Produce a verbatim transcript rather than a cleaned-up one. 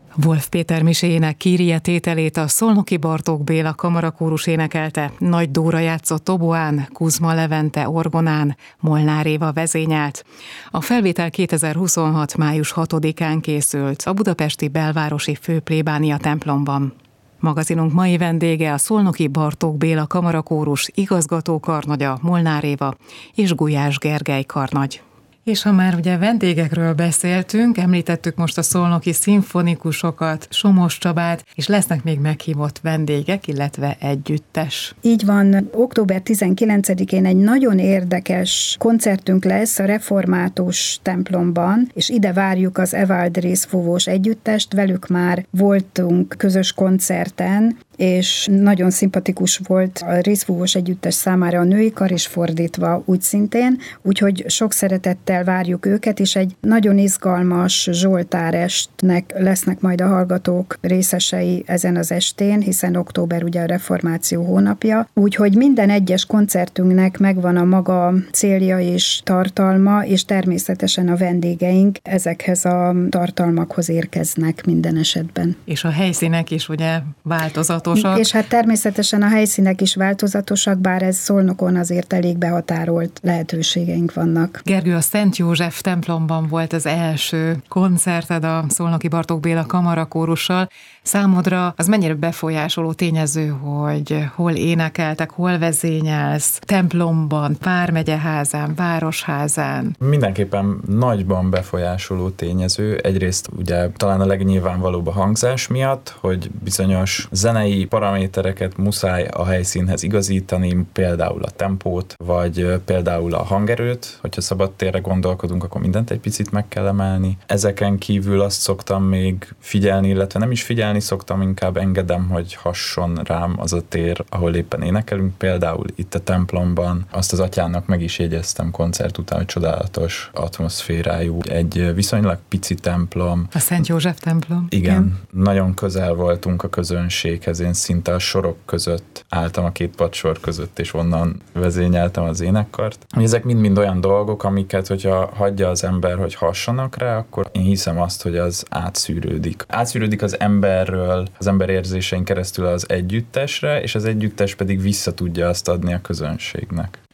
Wolf Péter miséjének Kyrie tételét a Szolnoki Bartók Béla kamarakórus énekelte, Nagy Dóra játszott toboán, Kuzma Levente orgonán, Molnár Éva vezényelt. A felvétel kétezer-huszonhat. május hatodikán készült a budapesti belvárosi főplébánia templomban. Magazinunk mai vendége a Szolnoki Bartók Béla kamarakórus igazgató karnagya Molnár Éva és Gulyás Gergely karnagy. És ha már ugye vendégekről beszéltünk, említettük most a szolnoki szimfonikusokat, Somos Csabát, és lesznek még meghívott vendégek, illetve együttes. Így van, október tizenkilencedikén egy nagyon érdekes koncertünk lesz a református templomban, és ide várjuk az Evald részfúvós együttest, velük már voltunk közös koncerten, és nagyon szimpatikus volt a részfúvós együttes számára a női kar, és fordítva úgy szintén, úgyhogy sok szeretettel várjuk őket, és egy nagyon izgalmas zsoltárestnek lesznek majd a hallgatók részesei ezen az estén, hiszen október ugye a reformáció hónapja, úgyhogy minden egyes koncertünknek megvan a maga célja és tartalma, és természetesen a vendégeink ezekhez a tartalmakhoz érkeznek minden esetben. És a helyszínek is ugye változatosak. És hát természetesen a helyszínek is változatosak, bár ez Szolnokon azért elég behatárolt lehetőségeink vannak. Gergő, a Szent József templomban volt az első koncerted a Szolnoki Bartók Béla kamarakórussal. Számodra az mennyire befolyásoló tényező, hogy hol énekeltek, hol vezényelsz, templomban, vármegyeházán, városházán? Mindenképpen nagyban befolyásoló tényező. Egyrészt ugye talán a legnyilvánvalóbb a hangzás miatt, hogy bizonyos zenei paramétereket muszáj a helyszínhez igazítani, például a tempót, vagy például a hangerőt, hogyha szabadtérre gondolkodunk, akkor mindent egy picit meg kell emelni. Ezeken kívül azt szoktam még figyelni, illetve nem is figyelni szoktam, inkább engedem, hogy hasson rám az a tér, ahol éppen énekelünk. Például itt a templomban azt az atyának meg is jegyeztem koncert után, hogy csodálatos atmoszférájú, egy viszonylag pici templom. A Szent József templom. Igen, Igen. Nagyon közel voltunk a közönséghez, én szinte a sorok között álltam, a két padsor között, és onnan vezényeltem az énekkart. Ezek mind-mind olyan dolgok, amiket, hogyha hagyja az ember, hogy hassanak rá, akkor én hiszem azt, hogy az átszűrődik. Átszűrődik az emberről, az ember érzésein keresztül az együttesre, és az együttes pedig vissza tudja azt adni a közönségnek.